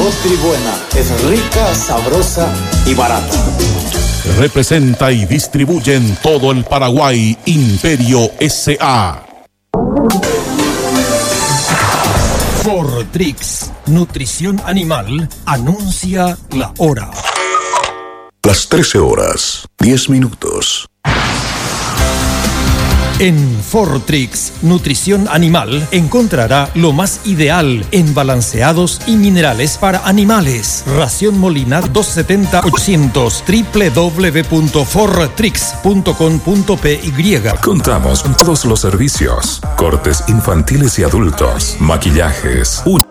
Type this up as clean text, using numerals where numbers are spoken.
Nutribuena es rica, sabrosa y barata. Representa y distribuye en todo el Paraguay Imperio S.A. Fortrix, nutrición animal, anuncia la hora. Las 13 horas, 10 minutos. En Fortrix, nutrición animal, encontrará lo más ideal en balanceados y minerales para animales. Ración Molina 270-800 www.fortrix.com.py. Contamos con todos los servicios: cortes infantiles y adultos, maquillajes,